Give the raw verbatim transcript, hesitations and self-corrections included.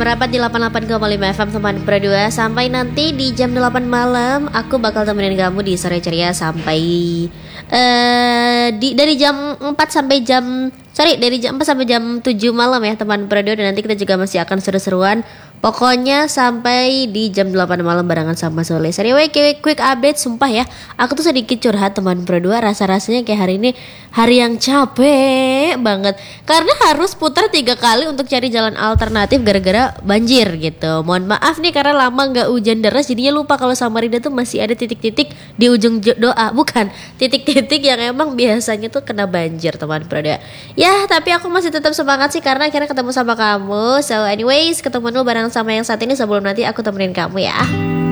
merapat di delapan puluh delapan koma lima F M teman berdua. Sampai nanti di jam delapan malam aku bakal temenin kamu di Sore Ceria sampai uh, di dari jam empat sampai jam sorry dari jam empat sampai jam tujuh malam ya teman berdua. Dan nanti kita juga masih akan seru-seruan. Pokoknya sampai di jam delapan malam barengan sama Soleh. Anyway, quick, quick update sumpah ya. Aku tuh sedikit curhat teman berdua. Rasa-rasanya kayak hari ini hari yang capek banget. Karena harus putar tiga kali untuk cari jalan alternatif gara-gara banjir gitu. Mohon maaf nih karena lama gak hujan deras. Jadinya lupa kalau Samarinda tuh masih ada titik-titik di ujung doa. Bukan, titik-titik yang emang biasanya tuh kena banjir teman berdua. Ya tapi aku masih tetap semangat sih karena akhirnya ketemu sama kamu. So anyways, ketemu dulu bareng sama yang saat ini sebelum nanti aku temenin kamu ya.